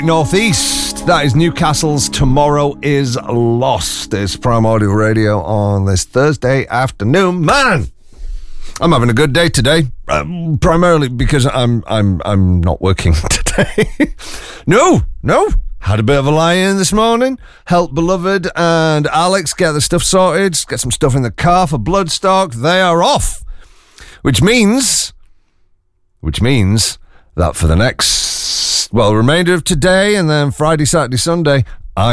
Northeast. That is Newcastle's Tomorrow Is Lost. It's Prime Audio Radio on this Thursday afternoon. Man, I'm having a good day today. Primarily because I'm not working today. No. Had a bit of a lie-in this morning. Helped Beloved and Alex get the stuff sorted. Get some stuff in the car for Bloodstock. They are off. Which means that for the next, remainder of today and then Friday, Saturday, Sunday,